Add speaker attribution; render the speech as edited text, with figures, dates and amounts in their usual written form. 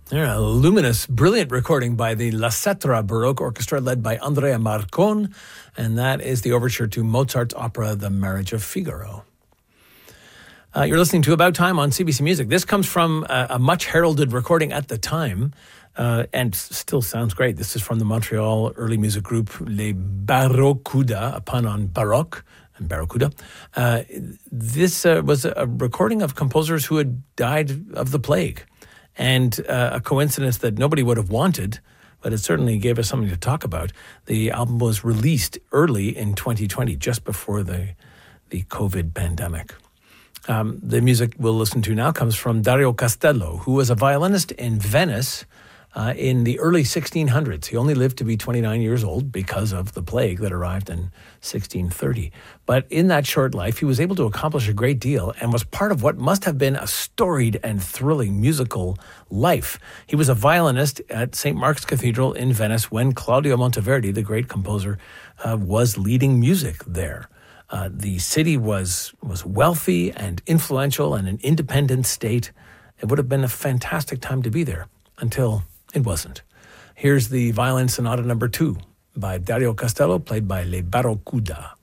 Speaker 1: Yeah, a luminous, brilliant recording by the La Cetra Baroque Orchestra led by Andrea Marcon, and that is the overture to Mozart's opera The Marriage of Figaro. You're listening to About Time on CBC Music. This comes from a much heralded recording at the time, and still sounds great. This is from the Montreal early music group Les Barracuda, a pun on baroque and barracuda. This was a recording of composers who had died of the plague. And a coincidence that nobody would have wanted, but it certainly gave us something to talk about. The album was released early in 2020, just before the COVID pandemic. The music we'll listen to now comes from Dario Castello, who was a violinist in Venice in the early 1600s. He only lived to be 29 years old because of the plague that arrived in 1630. But in that short life, he was able to accomplish a great deal and was part of what must have been a storied and thrilling musical life. He was a violinist at St. Mark's Cathedral in Venice when Claudio Monteverdi, the great composer, was leading music there. The city was wealthy and influential and an independent state. It would have been a fantastic time to be there until it wasn't. Here's the Violin Sonata No. 2 by Dario Castello, played by Les Barracuda.